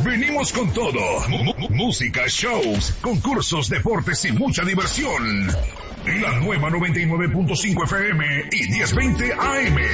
Venimos con todo. Música, shows, concursos, deportes y mucha diversión. La nueva 99.5 FM y 1020 AM.